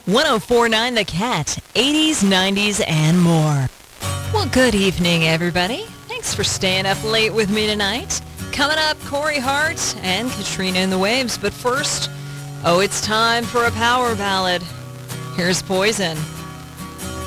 1049 The Cat, 80s, 90s, and more. Well, good evening, everybody. Thanks for staying up late with me tonight. Coming up, Corey Hart and Katrina and the Waves. But first, it's time for a power ballad. Here's Poison.